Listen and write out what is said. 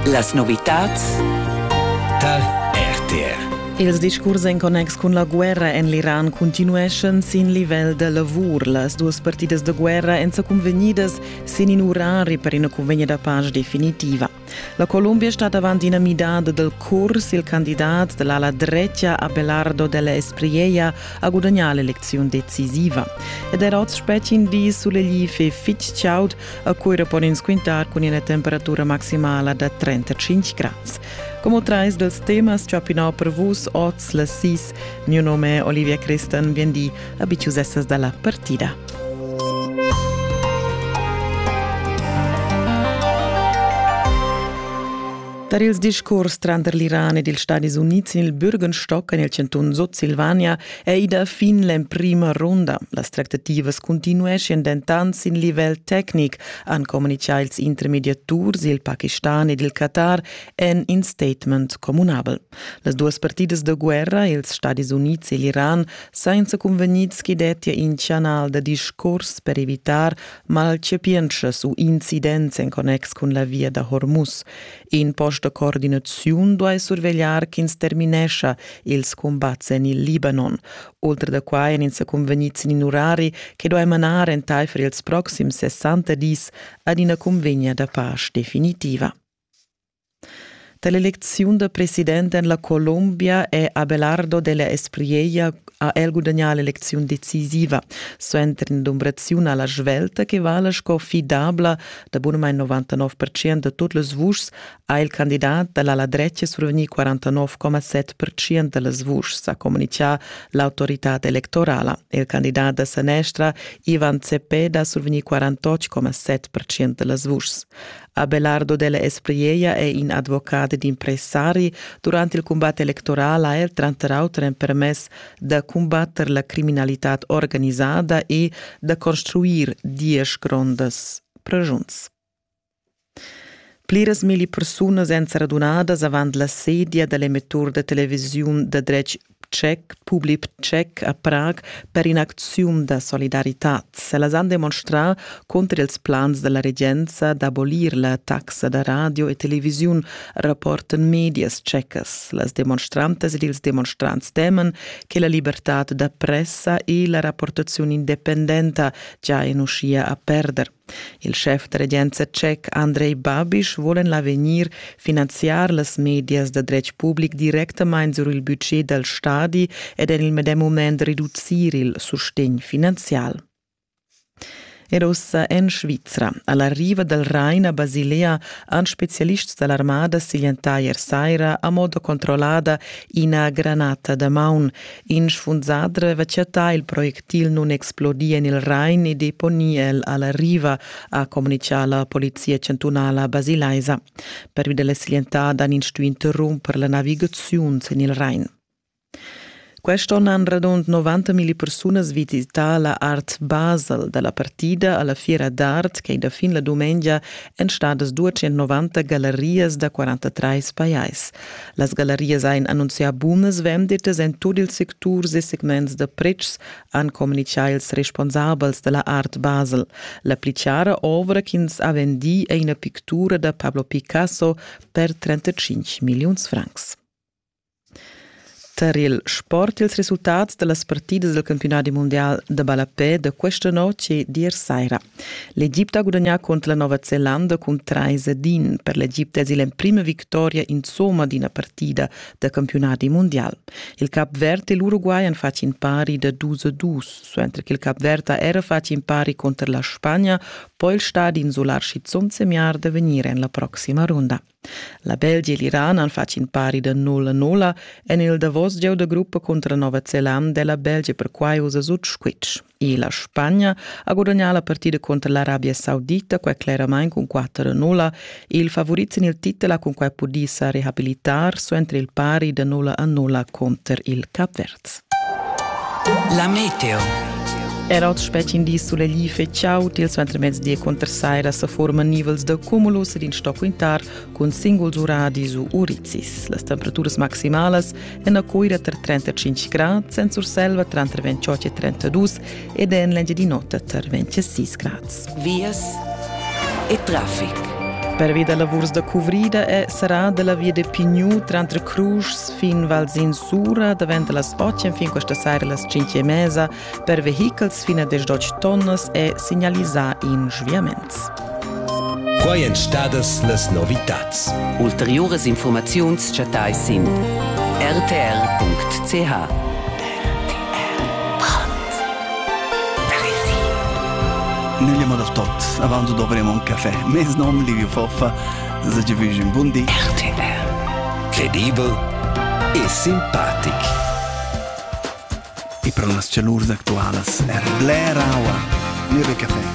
Las novitats da RTR. Els discurs en connex con la guerra en l'Iran continueschen sin livel de lavur. Las duas partidas de guerra en sa convenidas sin in orari per una convegna da pace definitiva. La Colombia sta davanti una midada del curs. Il candidat dell'ala dreccia Abelardo della Espriella a guadagnare l'elezione decisiva. Ed era oggi specie in di sulle life fitch ciaud a cui rapone in squintar con una temperatura maximale da 35 gradi. Come trais dels temas che appena per vos oz la 6. Mio nome è Olivia Cristan, biendi abituesses dalla partida. Dar ils discurs tra l'Iran ed ils Stati Uniti nel Bürgenstock nel canton Sud Silvania è ida fin la prima ronda. Las tractativas continueschen dentans in livel tecnic an comunicar ils intermediaturs il Pakistan ed il Qatar en in statement comunabel. Las duas partidas de guerra, ils Stati Uniti e l'Iran, senza convenits che detia in canal de discurs per evitar malcepiences o incidents en connex con la via da Hormuz. In de coordinazione dove sorvegliare che terminesce ils combats in il Libanon, oltre da qua in se convenizi in orari che dove emanare in per ils prossimi 60 dis ad una convegna da pace definitiva. L'elezione del presidente in la Colombia è Abelardo della Espriella a el guadagnare l'elezione decisiva. So entra in dombrazione alla svelta che vale sconfidabile da buonamente 99% de tutte le voci a il candidato dall'ala dreccia surveni 49,7% delle voci, sa comunica l'autorità elettorale. Il candidato da sinistra Ivan Cepeda surveni 48,7% delle voci. Abelardo della Espriella è in avvocato di impresari. Durante il combatto elettorale il tranterauter permesso di combattere la criminalità organizzata e di costruire 10 grandi pregiunze. Pliras mili persone senza radunadas avant la sedia dell'emettor de televisione de dretg Czech, Public Czech a Prague per un'azione di solidarietà. Se las han demonstrato contro ils plans della regenza d'abolir la taxa da radio e televisione, rapporten medias cecas. Las demonstrantes ed ils demonstrants temen che la libertà da pressa e la rapportazione indipendente già in uscia a perder. Il chef de regenza cec Andrej Babiš vuole in l'avenir finanziare les medias de dretg public direttamente sur il budget del stadi ed in il medesimo moment riducire il sostegno finanziale. Erossa en Svizzera. Alla riva del Rhein a Basilea, un specialista dell'armata siglienta ier saira a modo controllata una granata da maun. In sfunzadre vacciata il proiettil non esplodia nel Rhein e deponì alla riva, a comunicare la polizia cantonale basileisa. Per vedere siglienta dan instu interrompere la navigazione nel Rhein. Quest'anno hanno raggiunto 90.000 persone visitato la Art Basel dalla partita alla Fiera d'Art che da fin la domenica è stata 290 gallerie da 43 paesi. Le gallerie hanno annunciato buone vendite in tutti i settori e segmenti di prezzi, hanno comunicato i responsabili della Art Basel. L'applicare opera che ha venduto è una pittura di Pablo Picasso per 35 milioni di francs. Per il sport, i risultati delle partite del campionato mondiale di Balapè di questa notte di sera. L'Egitto ha guadagnato contro la Nuova Zelanda con 3-1. Per l'Egitto è la prima vittoria in somma di una partita del campionato mondiale. Il Cap Verde e l'Uruguay hanno fatto in pari da 2-2, mentre che il Cap Verde era fatto in pari contro la Spagna, poi il stadio in solarci semiar da venire nella prossima ronda. La Belgia e l'Iran hanno fatto in pari da 0-0 e nel Davos geu de gruppa contro la Nuova Zelanda la Belgia per quai usa squitch. E la Spagna ha guadagnato la partita contro l'Arabia Saudita, qua chiaramente con 4-0, e il favorizio nel titolo con cui potesse riabilitare mentre il pari da 0-0 contro il Cap Verde. La meteo. Era oggi specie in di sulle life ciao, til mentre mezz'die contra saira sa forma nivels de cumulus ed in stock quintar con singoli uradi su urizis. Le temperaturas maximales en a coira ter 35 gradi, en sur selva tra 28 e 32 ed en legge di notte ter 26 gradi. Vias e traffic. Per via da lavurs da cuvrida sarà della via de Pignou tra Cruz fin Valsinsura davant las 8 fin questa sera las 5:30 per vehicles fino a 12 tonnes e segnalizzar in sviaments. Quai en stadas las novitats. Ulteriores informaziuns chatai sin rtr.ch. Noi abbiamo da tot, avanti dovremo un caffè. Mes nom Livio Foffa, se ci vedi un buon dì. RTR. Credibel e simpatic. E per las cellures actuales era Blair Hour. Noi caffè.